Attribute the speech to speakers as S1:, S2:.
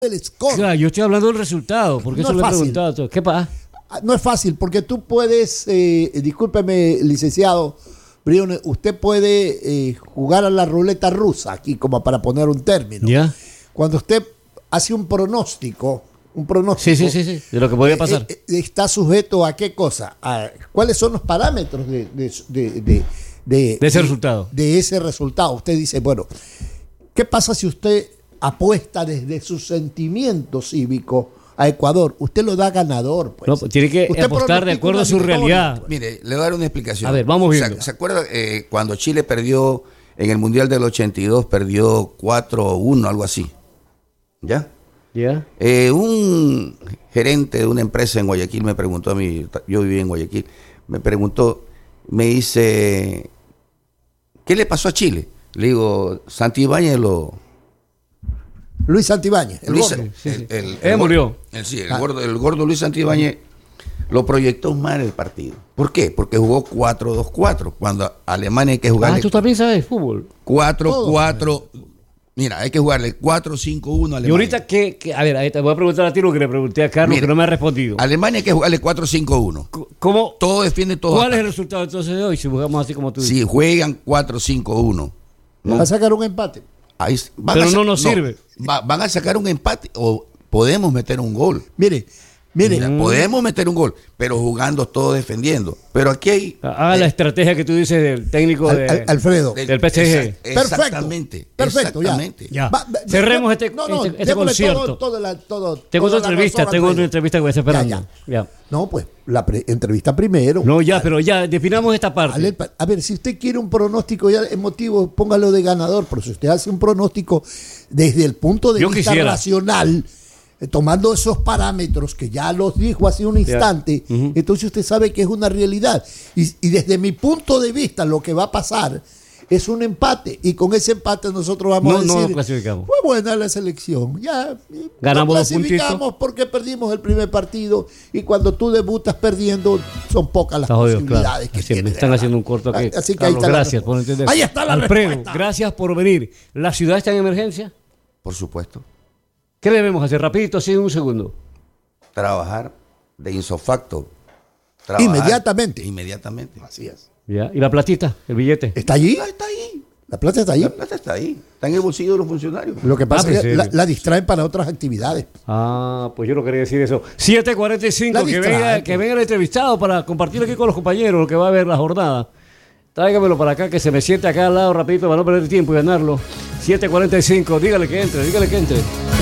S1: el score.
S2: Claro, yo estoy hablando del resultado, porque
S1: No
S2: eso
S1: es
S2: le he
S1: fácil.
S2: preguntado. ¿Qué pasa?
S1: No es fácil, porque tú puedes, discúlpeme, licenciado Briones, usted puede jugar a la ruleta rusa, aquí como para poner un término.
S2: ¿Ya?
S1: Cuando usted hace un pronóstico,
S2: Sí, de lo que podría pasar.
S1: está sujeto a qué cosa, cuáles son los parámetros de
S2: ese resultado.
S1: De ese resultado. Usted dice, bueno, ¿qué pasa si usted apuesta desde su sentimiento cívico a Ecuador? Usted lo da ganador, pues.
S2: No, tiene que
S1: Usted
S2: apostar de
S1: pronostica
S2: acuerdo
S1: una
S2: a su
S1: victoria,
S2: realidad.
S1: pues.
S3: Mire, le voy a dar una explicación.
S2: A ver, vamos viendo.
S3: ¿Se acuerda cuando Chile perdió en el Mundial del 82, perdió 4-1, algo así? ¿Ya?
S2: ¿Ya?
S3: Un gerente de una empresa en Guayaquil me preguntó a mí, yo viví en Guayaquil, me dice, ¿qué le pasó a Chile? Le digo, Santibáñez
S1: Luis Santibáñez, el
S3: Luis,
S1: gordo.
S2: Él murió.
S3: El gordo Luis Santibáñez lo proyectó mal el partido. ¿Por qué? Porque jugó 4-2-4, cuando Alemania hay que jugarle
S2: ¿tú también sabes de fútbol?
S3: 4-4. Mira, hay que jugarle 4-5-1 a Alemania.
S2: Y ahorita, a ver, ahí te voy a preguntar a ti lo que le pregunté a Carlos,
S3: Mire,
S2: que no me ha respondido.
S3: Alemania hay que jugarle 4-5-1.
S2: ¿Cómo?
S3: Todo defiende todo.
S2: ¿Cuál es el resultado entonces de hoy si jugamos así como tú dices?
S3: Si juegan 4-5-1.
S1: Va a sacar un empate.
S2: Pero no nos sirve.
S3: Van a sacar un empate o podemos meter un gol.
S1: Mire.
S3: Mira, podemos meter un gol, pero jugando todo defendiendo. Pero aquí hay...
S2: Haga la estrategia que tú dices del técnico
S1: Alfredo.
S2: del PSG.
S3: Exactamente.
S1: Perfecto,
S3: exactamente.
S2: Ya. Cerremos este concierto. Tengo otra entrevista que voy a hacer esperando. Ya.
S1: No, pues la entrevista primero.
S2: No, ya, pero ya, definamos esta parte.
S1: A ver, si usted quiere un pronóstico ya emotivo, póngalo de ganador. Pero si usted hace un pronóstico desde el punto de vista racional, tomando esos parámetros que ya los dijo hace un instante, entonces usted sabe que es una realidad. Y desde mi punto de vista, lo que va a pasar es un empate. Y con ese empate nosotros vamos a decir,
S2: no clasificamos.
S1: fue buena la selección. Ya
S2: ganamos
S1: no clasificamos porque perdimos el primer partido. Y cuando tú debutas perdiendo, son pocas las posibilidades que tienes.
S2: Me están haciendo un corto aquí.
S1: Así que
S2: Carlos,
S1: ahí está
S2: gracias por entender.
S1: Ahí está la
S2: Alfredo,
S1: respuesta.
S2: gracias por venir. ¿La ciudad está en emergencia?
S3: Por supuesto.
S2: ¿Qué debemos hacer? Rapidito, así en un segundo.
S3: Trabajar de insofacto.
S1: Inmediatamente.
S3: Así es.
S2: Ya. ¿Y la platita? ¿El billete?
S1: ¿Está allí?
S3: Está ahí.
S1: ¿La plata está ahí?
S3: La plata está ahí. Está en el bolsillo de los funcionarios.
S1: Lo que pasa es que la distraen para otras actividades.
S2: Pues yo no quería decir eso. 7:45, que venga el entrevistado para compartir aquí con los compañeros lo que va a ver la jornada. Tráigamelo para acá, que se me siente acá al lado rapidito para no perder tiempo y ganarlo. 7:45, dígale que entre.